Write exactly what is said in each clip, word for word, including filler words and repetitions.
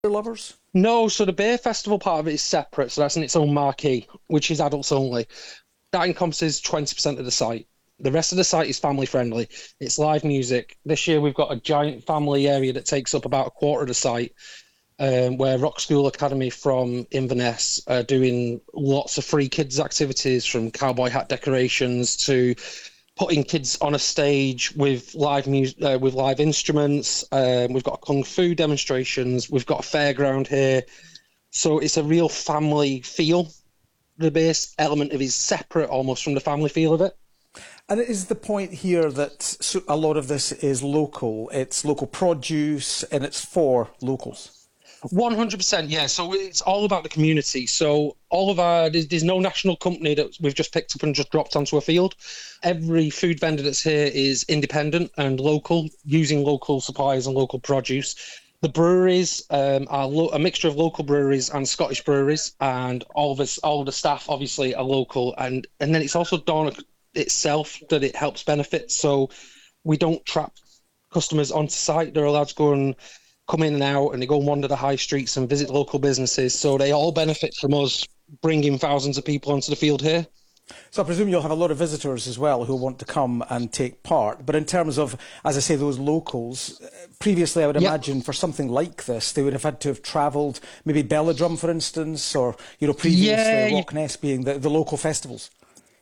lovers? No, so the beer festival part of it is separate, so that's in its own marquee, which is adults only. That encompasses twenty percent of the site. The rest of the site is family friendly. It's live music. This year we've got a giant family area that takes up about a quarter of the site, um, where Rock School Academy from Inverness are doing lots of free kids activities, from cowboy hat decorations to putting kids on a stage with live music, uh, with live instruments. Um, we've got kung fu demonstrations. We've got a fairground here. So it's a real family feel. The base element of it is separate almost from the family feel of it. And is the point here that a lot of this is local? It's local produce and it's for locals? one hundred percent, yeah. So it's all about the community. So all of our, there's, there's no national company that we've just picked up and just dropped onto a field. Every food vendor that's here is independent and local, using local suppliers and local produce. The breweries um, are lo- a mixture of local breweries and Scottish breweries, and all of us, all of the staff obviously are local. And, and then it's also Dornoch itself that it helps benefit. So we don't trap customers onto site. They're allowed to go and come in and out, and they go and wander the high streets and visit local businesses. So they all benefit from us bringing thousands of people onto the field here. So I presume you'll have a lot of visitors as well who want to come and take part. But in terms of, as I say, those locals, previously I would imagine yep. for something like this, they would have had to have travelled, maybe Belladrum, for instance, or, you know, previously yeah, Rockness being the, the local festivals.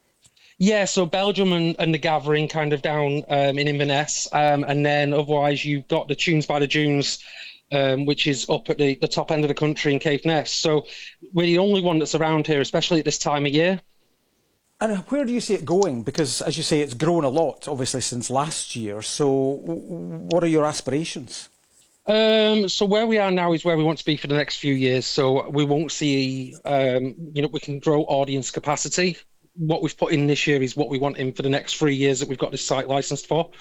Yeah, so Belgium and, and the Gathering kind of down um, in Inverness. Um, and then otherwise you've got the Tunes by the Dunes, um, which is up at the, the top end of the country in Caithness. So we're the only one that's around here, especially at this time of year. And where do you see it going? Because, as you say, it's grown a lot, obviously, since last year. So what are your aspirations? Um, so where we are now is where we want to be for the next few years. So we won't see, um, you know, we can grow audience capacity. What we've put in this year is what we want in for the next three years that we've got this site licensed for.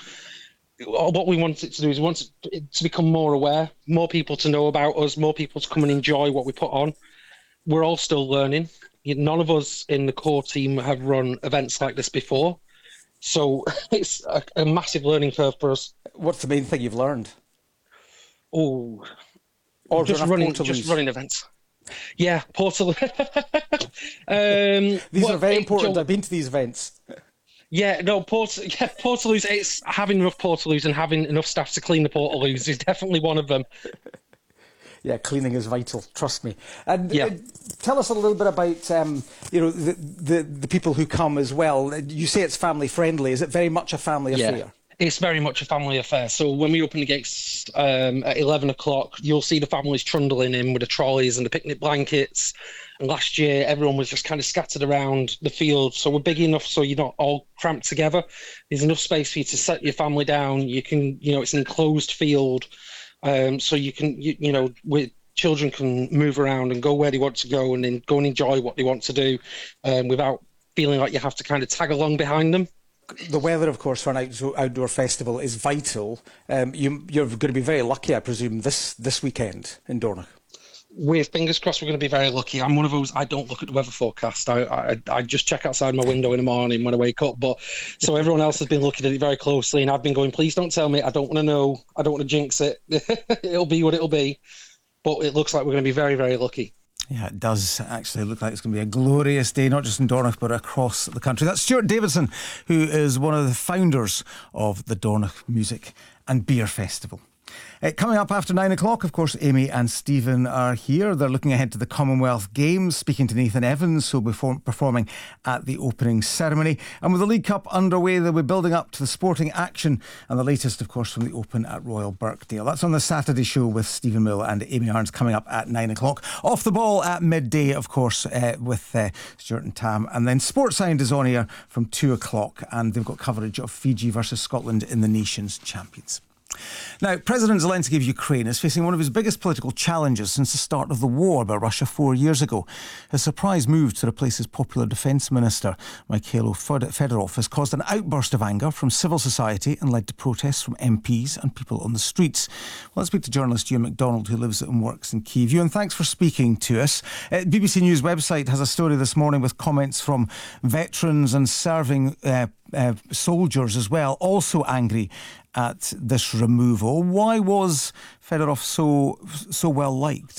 What we want it to do is we want it to become more aware, more people to know about us, more people to come and enjoy what we put on. We're all still learning. None of us in the core team have run events like this before. So it's a, a massive learning curve for us. What's the main thing you've learned? Oh, or just running, just running events. Yeah, Portal. um, these what, are very it, important. Joe, I've been to these events. Yeah, no, Port, yeah, Portaloos, it's having enough Portaloos and having enough staff to clean the Portaloos is definitely one of them. Yeah, cleaning is vital, trust me. And yeah. uh, tell us a little bit about, um, you know, the, the the people who come as well. You say it's family friendly. Is it very much a family yeah. affair? It's very much a family affair. So when we open the gates um, at eleven o'clock, you'll see the families trundling in with the trolleys and the picnic blankets. And last year, everyone was just kind of scattered around the field. So we're big enough so you're not all cramped together. There's enough space for you to set your family down. You can, you know, it's an enclosed field. Um, so you can, you, you know, with children can move around and go where they want to go and then go and enjoy what they want to do um, without feeling like you have to kind of tag along behind them. The weather, of course, for an out- outdoor festival is vital. Um, you, you're going to be very lucky, I presume, this, this weekend in Dornoch. We're fingers crossed we're going to be very lucky. I'm one of those, I don't look at the weather forecast. I, I I just check outside my window in the morning when I wake up. But so everyone else has been looking at it very closely, and I've been going, please don't tell me. I don't want to know. I don't want to jinx it. It'll be what it'll be. But it looks like we're going to be very, very lucky. Yeah, it does actually look like it's going to be a glorious day, not just in Dornoch, but across the country. That's Stuart Davidson, who is one of the founders of the Dornoch Music and Beer Festival. Uh, coming up after nine o'clock, of course, Amy and Stephen are here. They're looking ahead to the Commonwealth Games, speaking to Nathan Evans, who'll be perform- performing at the opening ceremony. And with the League Cup underway, they'll be building up to the sporting action. And the latest, of course, from the Open at Royal Birkdale. That's on the Saturday show with Stephen Mill and Amy Arns coming up at nine o'clock. Off the ball at midday, of course, uh, with uh, Stuart and Tam. And then Sportsound is on here from two o'clock. And they've got coverage of Fiji versus Scotland in the Nations Champions. Now, President Zelensky of Ukraine is facing one of his biggest political challenges since the start of the war by Russia four years ago. His surprise move to replace his popular defence minister, Mikhailo Fedorov, has caused an outburst of anger from civil society and led to protests from M Ps and people on the streets. Well, let's speak to journalist Ewan MacDonald, who lives and works in Kyiv. Ewan, thanks for speaking to us. Uh, B B C News website has a story this morning with comments from veterans and serving uh, Uh, soldiers as well, also angry at this removal. Why was Fedorov so so well liked?